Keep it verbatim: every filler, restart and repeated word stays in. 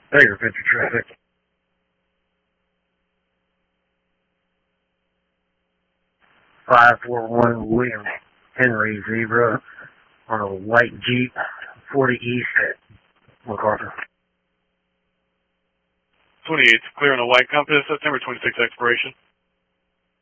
Tiger Picture traffic. five four one William Henry Zebra on a white Jeep, forty East at MacArthur. twenty-eight, clear on a white Compass, September twenty-sixth expiration.